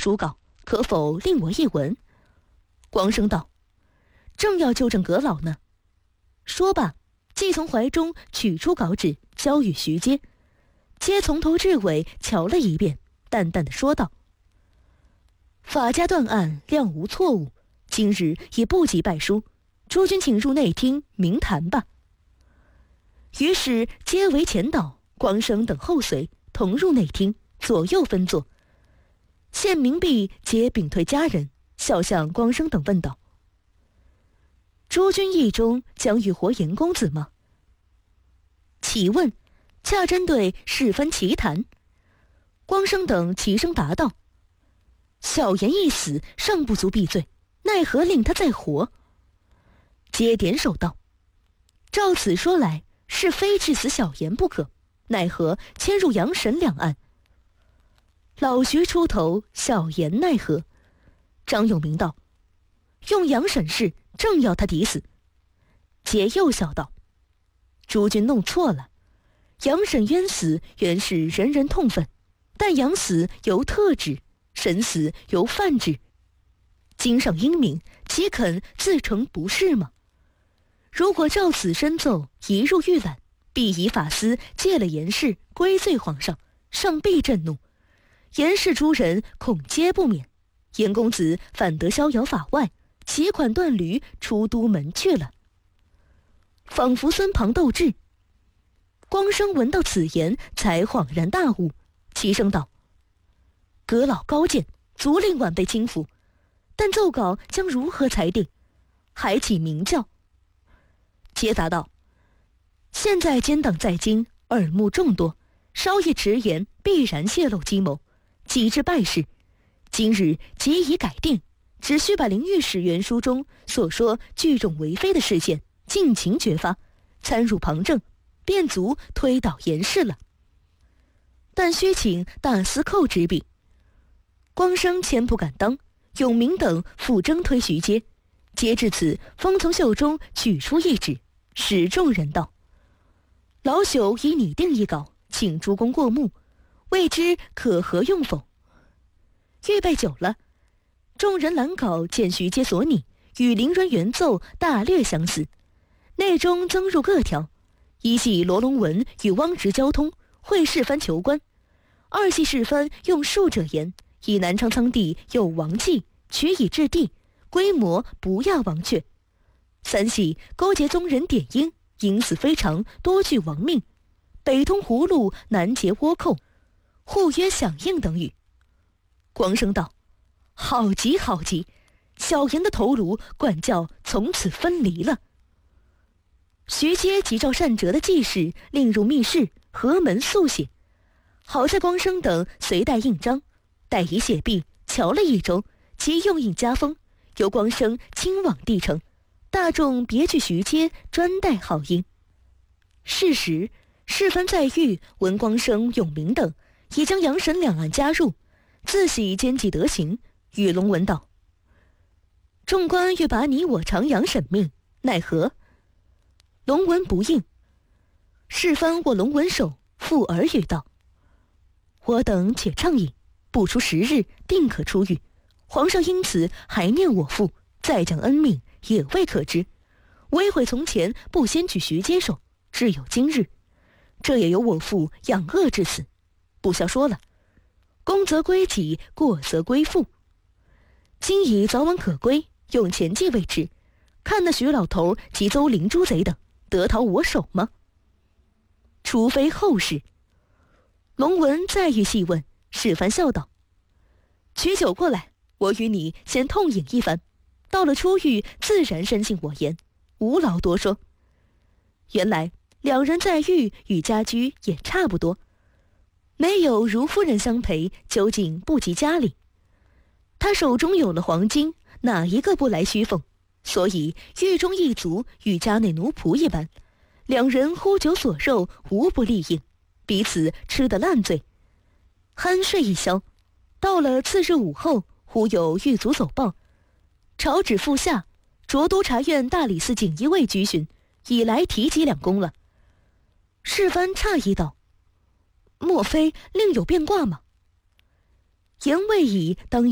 书稿，可否令我一闻？光生道：正要纠正阁老呢。说罢，即从怀中取出稿纸，交与徐阶。阶从头至尾瞧了一遍，淡淡的说道：法家断案，谅无错误，今日也不及拜书，诸君请入内厅明谈吧。于是皆为前导，光生等后随，同入内厅，左右分坐。献冥币皆屏退家人，笑向光生等问道：诸君意中将欲活严公子吗？启问恰针对事分奇谈。光生等齐声答道：小言一死，尚不足避罪，奈何令他再活？皆点手道：照此说来，是非致死小言不可，奈何牵入杨审两案？老徐出头，小言奈何？张永明道：用杨审事，正要他抵死。皆又笑道：诸君弄错了，杨审冤死原是人人痛愤，但杨死由特旨，审死由范旨。经上英明，岂肯自成不是吗？如果照此申奏，移入预览，必以法司借了严氏，归罪皇上，上必震怒。严氏诸人恐皆不免，严公子反得逍遥法外，携款断驴出都门去了。仿佛孙庞斗智。光生闻到此言，才恍然大悟，齐声道：阁老高见，足令晚辈轻服，但奏稿将如何裁定？还请明教。皆答道：现在奸党在京，耳目众多，稍一迟延，必然泄露计谋，几至败事。今日即已改定，只需把灵御史原书中所说聚众为非的事件尽情决发，参入旁证，便足推倒严氏了。但须请大司寇执笔。光生千不敢当，永明等复征推徐阶。皆至此，方从袖中取出一纸，使众人道：老朽已拟定一稿，请诸公过目，未知可何用否？预备久了，众人览稿，见徐阶所拟与林润原奏大略相似，内中增入各条：一系罗龙文与汪直交通，会事藩求官；二系事藩用术者言，以南昌仓地有王气，取以制地，规模不亚王阙；三系勾结宗人典英，因死非常，多具亡命；北通葫芦，南结倭寇，互约响应等语。光生道：好极好极，小言的头颅管教从此分离了。徐阶即照善哲的记事，令入密室，合门速写。好在光生等随带印章，待已写毕，瞧了一周，即用印加封，由光生亲往递呈，大众别具徐阶专带好印。是时，事藩在狱，闻光生、永明等已将杨审两案加入，自喜奸计得行，与龙文道：众官欲把你我长杨审命，奈何？龙文不应。事藩握龙文手，附耳语道：我等且畅饮，不出10日，定可出狱。皇上因此还念我父，再降恩命，也未可知。唯悔从前不先举徐阶手，至有今日。这也由我父养恶至此。不消说了，功则归己，过则归父。今已早晚可归，用前计为之，看那徐老头及邹灵诸贼等得逃我手吗？除非后事。龙文再欲细问，事藩笑道：取酒过来，我与你先痛饮一番，到了出狱，自然深信我言，无劳多说。原来两人在狱与家居也差不多，没有如夫人相陪，究竟不及家里。他手中有了黄金，哪一个不来虚奉？所以狱中一族与家内奴仆一般，两人呼酒索肉，无不利应，彼此吃得烂醉。酣睡一宵，到了次日午后，忽有狱卒走报，朝旨复下，卓督察院大理寺锦衣卫居巡已来提及两公了。事藩诧异道：莫非另有变卦吗？言未已，当